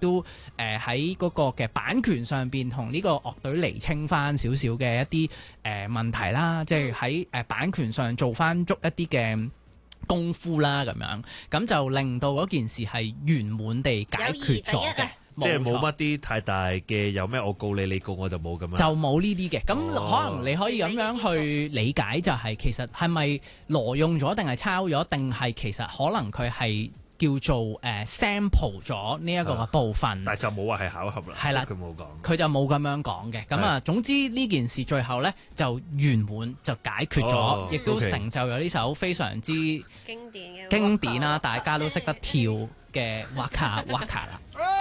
都喺嗰個嘅版權上邊同呢個樂隊釐清翻少少嘅一啲問題啦，即係喺版權上做翻足一啲嘅功夫啦，咁就令到嗰件事係圓滿地解決咗嘅。 即係冇乜啲太大嘅，有咩我告你，你告我就冇咁樣。 就冇呢啲嘅，咁可能你可以咁樣去理解，就係其實係咪挪用咗，定係抄咗，定係其實可能佢係叫做sample 咗呢一個嘅部分。 但係就冇話係巧合啦， 係啦， 佢冇講， 佢就冇咁樣講嘅。咁啊，總之呢件事最後呢就圓滿就解決咗，亦都成就咗呢首非常之經典啦，大家都識得跳嘅 Waka Waka 啦。